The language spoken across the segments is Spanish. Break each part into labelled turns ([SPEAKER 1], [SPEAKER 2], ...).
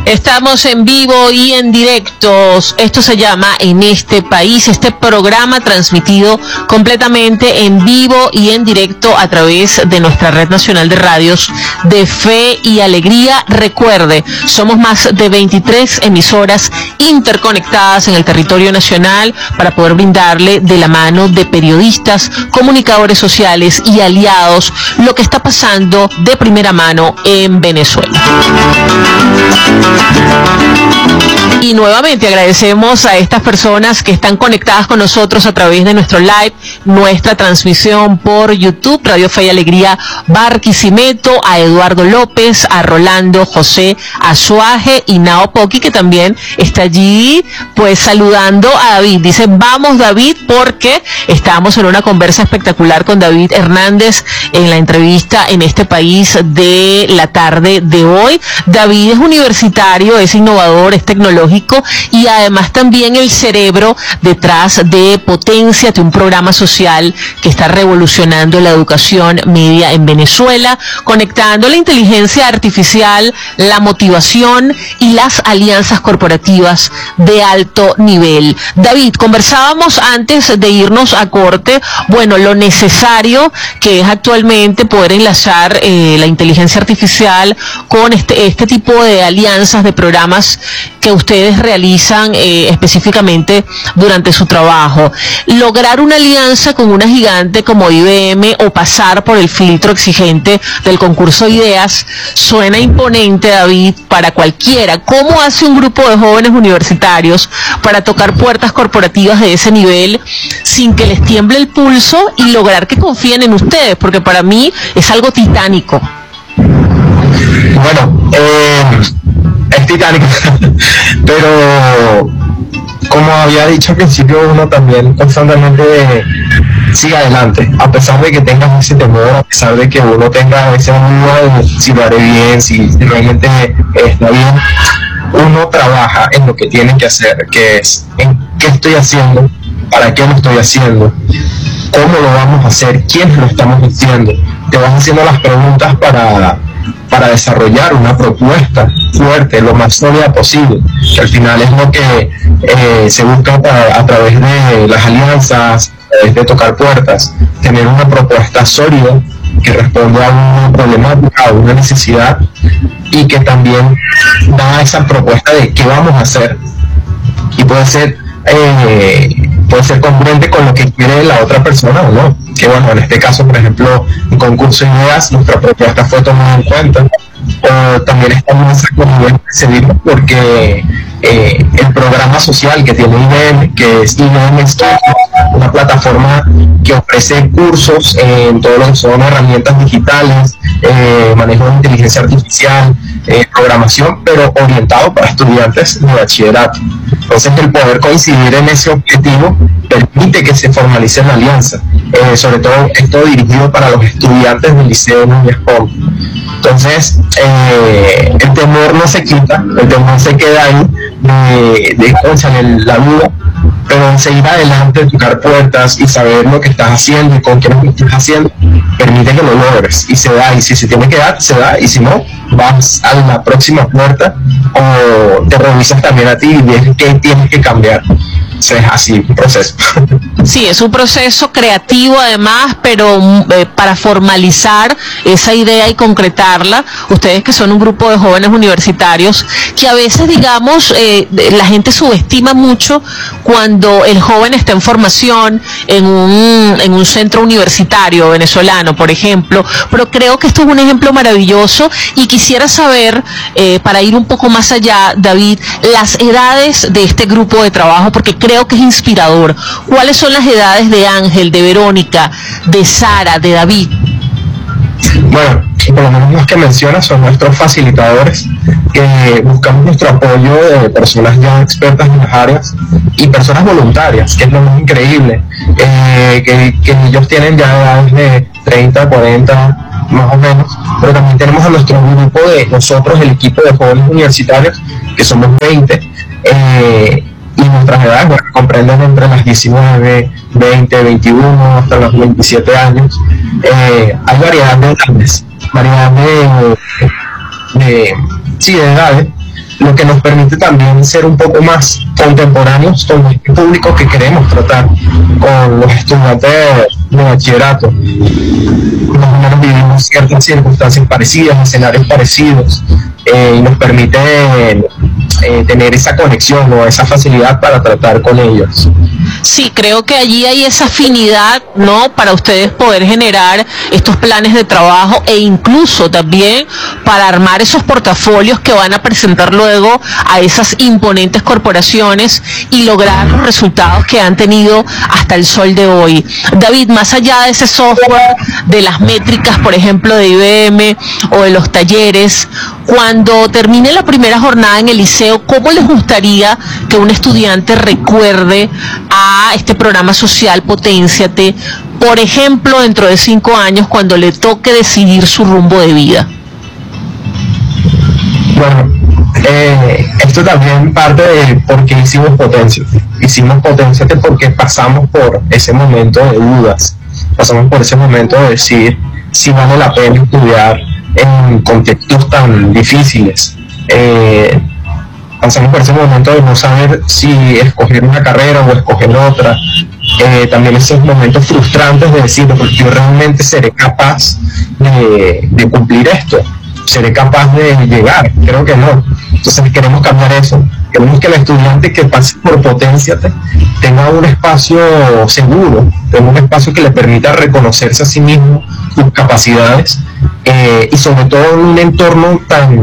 [SPEAKER 1] Estamos en vivo y en directo. Esto se llama En este País, este programa transmitido completamente en vivo y en directo a través de nuestra red nacional de radios de Fe y Alegría. Recuerde, somos más de 23 emisoras interconectadas en el territorio nacional para poder brindarle de la mano de periodistas, comunicadores sociales y aliados lo que está pasando de primera mano en Venezuela. Y nuevamente agradecemos a estas personas que están conectadas con nosotros a través de nuestro live, nuestra transmisión por YouTube, Radio Fe y Alegría Barquisimeto, a Eduardo López, a Rolando José Azuaje y Nao Poqui, que también está allí pues saludando a David. Dice, vamos David, porque estábamos en una conversa espectacular con David Hernández en la entrevista En este País de la tarde de hoy. David es universitario, es innovador, es tecnológico y además también el cerebro detrás de Potenciate, un programa social que está revolucionando la educación media en Venezuela, conectando la inteligencia artificial, la motivación y las alianzas corporativas de alto nivel. David, conversábamos antes de irnos a corte, bueno, lo necesario que es actualmente poder enlazar la inteligencia artificial con este tipo de alianzas, de programas que ustedes realizan específicamente durante su trabajo. Lograr una alianza con una gigante como IBM o pasar por el filtro exigente del concurso de ideas suena imponente, David, para cualquiera. ¿Cómo hace un grupo de jóvenes universitarios para tocar puertas corporativas de ese nivel sin que les tiemble el pulso y lograr que confíen en ustedes? Porque para mí es algo titánico.
[SPEAKER 2] Bueno, es titánico, pero como había dicho al principio, uno también constantemente sigue adelante, a pesar de que tengas ese temor, a pesar de que uno tenga ese duda de si lo haré bien, si realmente está bien. Uno trabaja en lo que tiene que hacer, que es en qué estoy haciendo, para qué lo estoy haciendo, cómo lo vamos a hacer, quiénes lo estamos haciendo. Te vas haciendo las preguntas para desarrollar una propuesta fuerte, lo más sólida posible, que al final es lo que se busca a través de las alianzas, a través de tocar puertas, tener una propuesta sólida que responda a una problemática, a una necesidad, y que también da esa propuesta de qué vamos a hacer, y puede ser congruente con lo que quiere la otra persona o no. Que bueno, en este caso, por ejemplo, en concurso de ideas, nuestra propuesta fue tomada en cuenta. También estamos congruentes porque el programa social que tiene IBM, que es IBM Studio, una plataforma que ofrece cursos en todo lo que son herramientas digitales, manejo de inteligencia artificial, programación, pero orientado para estudiantes de bachillerato. Entonces, el poder coincidir en ese objetivo permite que se formalice la alianza, sobre todo esto dirigido para los estudiantes del liceo Núñez Pom. Entonces, el temor no se quita, el temor se queda ahí, la duda, pero seguir adelante, tocar puertas y saber lo que estás haciendo y con quién lo estás haciendo, permite que lo logres, y se da, y si se tiene que dar, se da, y si no, vas a la próxima puerta o te revisas también a ti y ves qué tienes que cambiar. O sea, es así, un proceso.
[SPEAKER 1] Sí, es un proceso creativo además, pero para formalizar esa idea y concretarla, ustedes que son un grupo de jóvenes universitarios, que a veces, digamos, la gente subestima mucho cuando el joven está en formación en un centro universitario venezolano, por ejemplo, pero creo que esto es un ejemplo maravilloso y quisiera saber, para ir un poco más allá, David, las edades de este grupo de trabajo, porque creo que es inspirador. ¿Cuáles son las edades de Ángel, de Verónica, de Sara, de David?
[SPEAKER 2] Bueno, por lo menos los que mencionas son nuestros facilitadores, que buscamos nuestro apoyo de personas ya expertas en las áreas y personas voluntarias, que es lo más increíble, que ellos tienen ya edades de 30, 40, más o menos, pero también tenemos a nuestro grupo de nosotros, el equipo de jóvenes universitarios, que somos 20, y nuestras edades, bueno, comprenden entre las 19, 20, 21 hasta los 27 años. Hay variedad de edades, variedad de edades, lo que nos permite también ser un poco más contemporáneos con el público que queremos tratar, con los estudiantes de bachillerato. Más o menos vivimos ciertas circunstancias parecidas, escenarios parecidos, y nos permite tener esa conexión o esa facilidad para tratar con ellos.
[SPEAKER 1] Sí, creo que allí hay esa afinidad, ¿no?, para ustedes poder generar estos planes de trabajo e incluso también para armar esos portafolios que van a presentar luego a esas imponentes corporaciones y lograr los resultados que han tenido hasta el sol de hoy. David, más allá de ese software, de las métricas, por ejemplo, de IBM o de los talleres, cuando termine la primera jornada en el liceo, ¿cómo les gustaría que un estudiante recuerde a este programa social Poténciate, por ejemplo, dentro de 5 años, cuando le toque decidir su rumbo de vida?
[SPEAKER 2] Bueno, esto también parte de por qué hicimos Poténciate. Hicimos Poténciate porque pasamos por ese momento de dudas, pasamos por ese momento de decir si vale la pena estudiar en contextos tan difíciles. Pasamos por ese momento de no saber si escoger una carrera o escoger otra. También esos momentos frustrantes de decir, porque yo realmente seré capaz de cumplir esto, seré capaz de llegar. Creo que no. Entonces queremos cambiar eso. Queremos que el estudiante que pase por Poténciate tenga un espacio seguro, tenga un espacio que le permita reconocerse a sí mismo, sus capacidades, y sobre todo en un entorno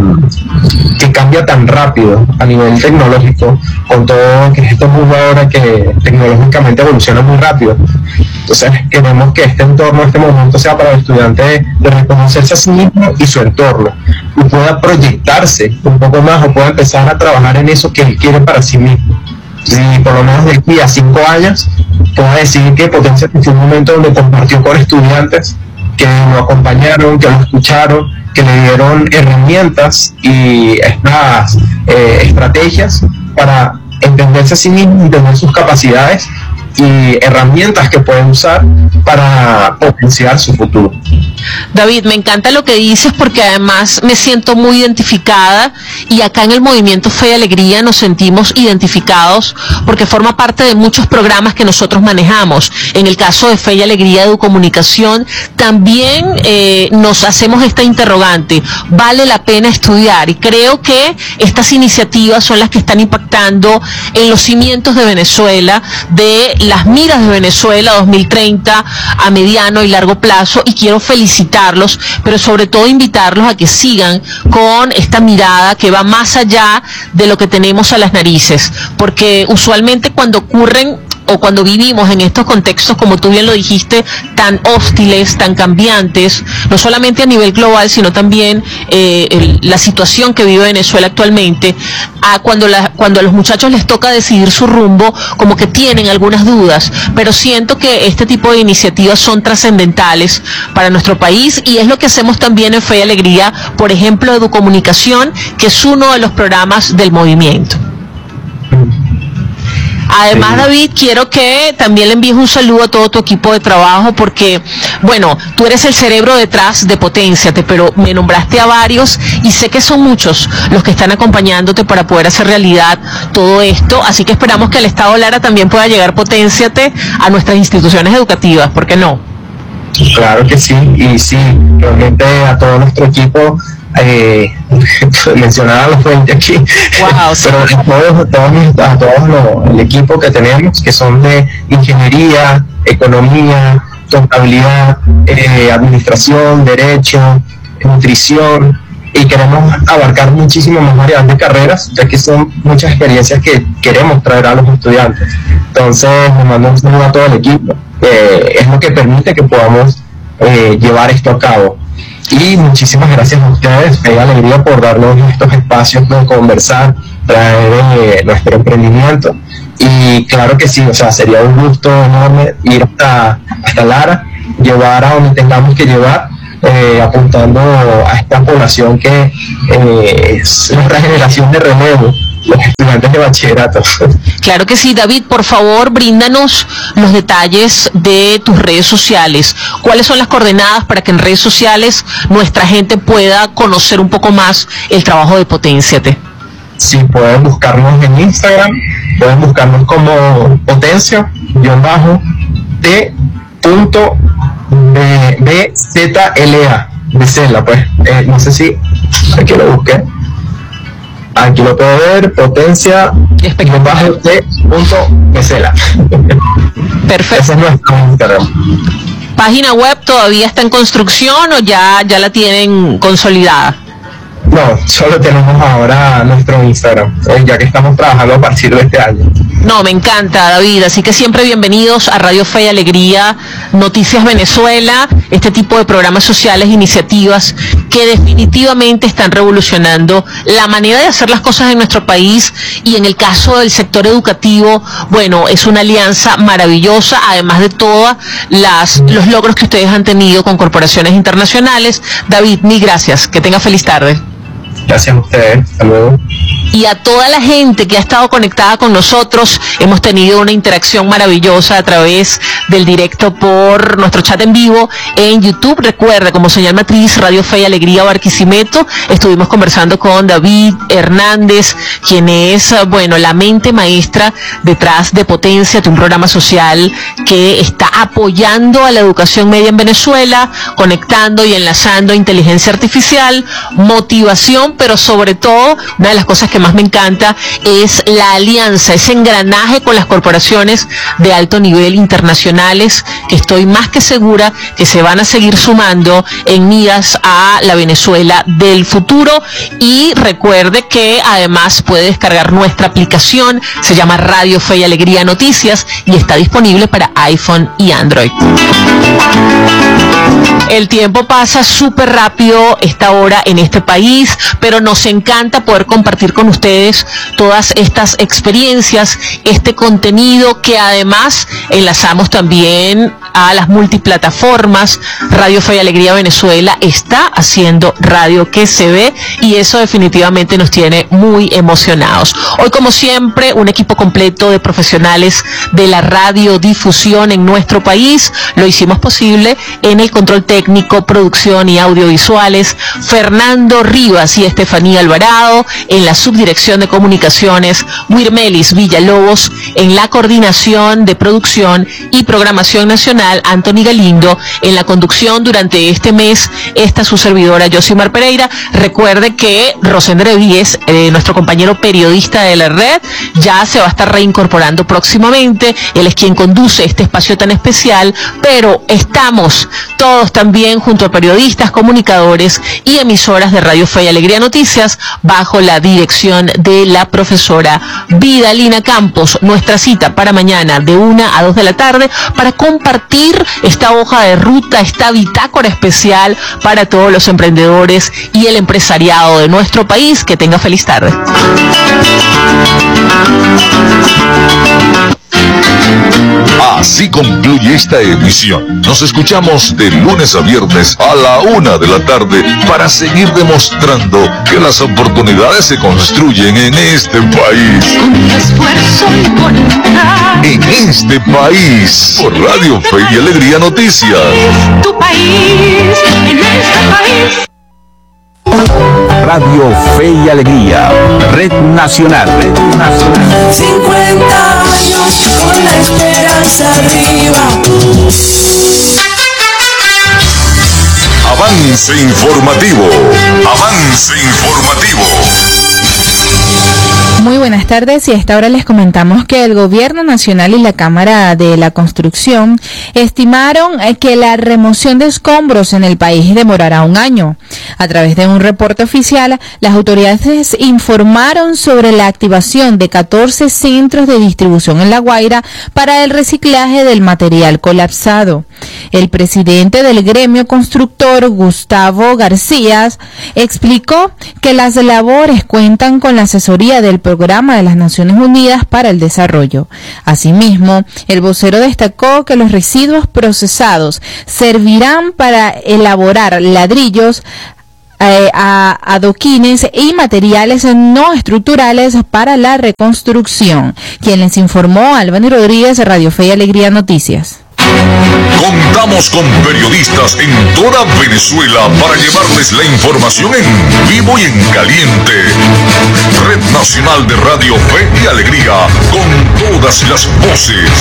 [SPEAKER 2] que cambia tan rápido a nivel tecnológico, con todo que este mundo ahora que tecnológicamente evoluciona muy rápido. Entonces queremos que este entorno, este momento sea para el estudiante de reconocerse a sí mismo y su entorno, y pueda proyectarse un poco más o pueda empezar a trabajar en eso que él quiere para sí mismo. Si por lo menos de aquí a 5 años pueda decir que Poténciate fue un momento donde compartió con estudiantes que lo acompañaron, que lo escucharon, que le dieron herramientas y estas estrategias para entenderse a sí mismo, entender sus capacidades y herramientas que pueden usar para potenciar su futuro.
[SPEAKER 1] David, me encanta lo que dices porque además me siento muy identificada y acá en el movimiento Fe y Alegría nos sentimos identificados porque forma parte de muchos programas que nosotros manejamos. En el caso de Fe y Alegría Educomunicación también nos hacemos esta interrogante: ¿vale la pena estudiar? Y creo que estas iniciativas son las que están impactando en los cimientos de Venezuela, de las miras de Venezuela 2030 a mediano y largo plazo, y quiero felicitarlos, pero sobre todo invitarlos a que sigan con esta mirada que va más allá de lo que tenemos a las narices, porque usualmente cuando ocurren o cuando vivimos en estos contextos, como tú bien lo dijiste, tan hostiles, tan cambiantes, no solamente a nivel global, sino también la situación que vive Venezuela actualmente, cuando a los muchachos les toca decidir su rumbo, como que tienen algunas dudas, pero siento que este tipo de iniciativas son trascendentales para nuestro país, y es lo que hacemos también en Fe y Alegría, por ejemplo, Educomunicación, que es uno de los programas del movimiento. Además, David, quiero que también le envíes un saludo a todo tu equipo de trabajo porque, bueno, tú eres el cerebro detrás de Poténciate, pero me nombraste a varios y sé que son muchos los que están acompañándote para poder hacer realidad todo esto, así que esperamos que al Estado Lara también pueda llegar Poténciate a nuestras instituciones educativas, ¿por qué no?
[SPEAKER 2] Claro que sí, y sí, realmente a todo nuestro equipo, mencionaba a los 20 aquí,
[SPEAKER 1] wow, sí.
[SPEAKER 2] Pero a todos el equipo que tenemos, que son de ingeniería, economía, contabilidad, administración, derecho, nutrición, y queremos abarcar muchísimo más variedad de carreras, ya que son muchas experiencias que queremos traer a los estudiantes. Entonces, me mando un saludo a todo el equipo, es lo que permite que podamos llevar esto a cabo. Y muchísimas gracias a ustedes, Fe y Alegría, por darnos estos espacios de conversar, traer nuestro emprendimiento. Y claro que sí, o sea, sería un gusto enorme ir hasta Lara, llevar a donde tengamos que llevar, apuntando a esta población que es nuestra generación de relevo, los estudiantes de bachillerato.
[SPEAKER 1] Claro que sí, David, por favor, bríndanos los detalles de tus redes sociales. ¿Cuáles son las coordenadas para que en redes sociales nuestra gente pueda conocer un poco más el trabajo de Poténciate?
[SPEAKER 2] si pueden buscarnos en Instagram, pueden buscarnos como potencia-t.bzla, Becela, pues, no sé si aquí lo busqué, aquí lo puedo ver, potencia-t.becela.
[SPEAKER 1] Perfecto.
[SPEAKER 2] Ese es nuestro Instagram.
[SPEAKER 1] ¿Página web todavía está en construcción o ya la tienen consolidada?
[SPEAKER 2] No, solo tenemos ahora nuestro Instagram, ya que estamos trabajando a partir de este año.
[SPEAKER 1] No, me encanta, David, así que siempre bienvenidos a Radio Fe y Alegría, Noticias Venezuela, este tipo de programas sociales, iniciativas que definitivamente están revolucionando la manera de hacer las cosas en nuestro país, y en el caso del sector educativo, bueno, es una alianza maravillosa, además de todos los logros que ustedes han tenido con corporaciones internacionales. David, mil gracias, que tenga feliz tarde.
[SPEAKER 2] Gracias a ustedes, hasta luego.
[SPEAKER 1] Y a toda la gente que ha estado conectada con nosotros, hemos tenido una interacción maravillosa a través del directo por nuestro chat en vivo en YouTube. Recuerda, como señal matriz, Radio Fe y Alegría Barquisimeto. Estuvimos conversando con David Hernández, quien es, bueno, la mente maestra detrás de Potencia, de un programa social que está apoyando a la educación media en Venezuela, conectando y enlazando inteligencia artificial, motivación, pero sobre todo, una de las cosas que más me encanta es la alianza, ese engranaje con las corporaciones de alto nivel internacionales, que estoy más que segura que se van a seguir sumando en miras a la Venezuela del futuro. Y recuerde que además puede descargar nuestra aplicación, se llama Radio Fe y Alegría Noticias, y está disponible para iPhone y Android. El tiempo pasa súper rápido esta hora en este país, pero nos encanta poder compartir con ustedes todas estas experiencias, este contenido que además enlazamos también a las multiplataformas. Radio Fe y Alegría Venezuela está haciendo radio que se ve, y eso definitivamente nos tiene muy emocionados. Hoy, como siempre, un equipo completo de profesionales de la radiodifusión en nuestro país. Lo hicimos posible en el control técnico, producción y audiovisuales, Fernando Rivas y Estefanía Alvarado; en la subdirección de comunicaciones, Wirmelis Villalobos; en la coordinación de producción y programación nacional, Anthony Galindo; en la conducción durante este mes, su servidora Yosimar Pereira. Recuerde que Rosendre Víez, nuestro compañero periodista de la red, ya se va a estar reincorporando próximamente. Él es quien conduce este espacio tan especial, pero estamos todos también junto a periodistas, comunicadores y emisoras de Radio Fe y Alegría Noticias, bajo la dirección de la profesora Vidalina Campos. Nuestra cita para mañana de 1 a 2 de la tarde para compartir esta hoja de ruta, esta bitácora especial para todos los emprendedores y el empresariado de nuestro país. Que tenga feliz tarde.
[SPEAKER 3] Así concluye esta emisión. Nos escuchamos de lunes a viernes a la 1 de la tarde para seguir demostrando que las oportunidades se construyen en este país.
[SPEAKER 4] Con esfuerzo y voluntad.
[SPEAKER 3] En este país, por Radio Fe y Alegría Noticias.
[SPEAKER 4] Tu país, en este país.
[SPEAKER 5] Radio Fe y Alegría, Red Nacional.
[SPEAKER 6] 50 años con la esperanza arriba.
[SPEAKER 3] Avance informativo. Avance informativo.
[SPEAKER 7] Muy buenas tardes, y a esta hora les comentamos que el Gobierno Nacional y la Cámara de la Construcción estimaron que la remoción de escombros en el país demorará 1 año. A través de un reporte oficial, las autoridades informaron sobre la activación de 14 centros de distribución en La Guaira para el reciclaje del material colapsado. El presidente del gremio constructor, Gustavo García, explicó que las labores cuentan con la asesoría del Programa de las Naciones Unidas para el Desarrollo. Asimismo, el vocero destacó que los residuos procesados servirán para elaborar ladrillos, adoquines y materiales no estructurales para la reconstrucción. Quien les informó, Albany Rodríguez, Radio Fe y Alegría Noticias.
[SPEAKER 3] Contamos con periodistas en toda Venezuela para llevarles la información en vivo y en caliente. Red Nacional de Radio Fe y Alegría, con todas las voces.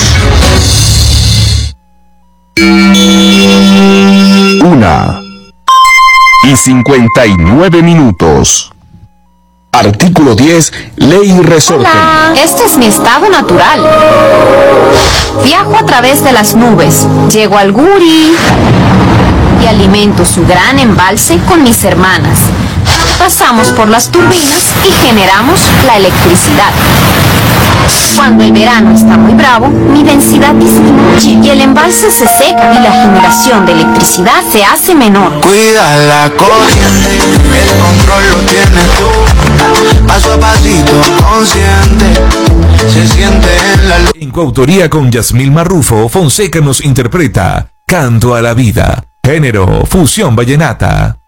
[SPEAKER 5] 1:59. Artículo 10, Ley y Resorte.
[SPEAKER 8] Hola, este es mi estado natural. Viajo a través de las nubes, llego al Guri y alimento su gran embalse con mis hermanas. Pasamos por las turbinas y generamos la electricidad. Cuando el verano está muy bravo, mi densidad disminuye y el embalse se seca y la generación de electricidad se hace menor.
[SPEAKER 6] Cuida la corriente, el control lo tienes tú. Paso a pasito, consciente, se siente en la luz.
[SPEAKER 9] En coautoría con Yasmil Marrufo, Fonseca nos interpreta Canto a la Vida, género fusión vallenata.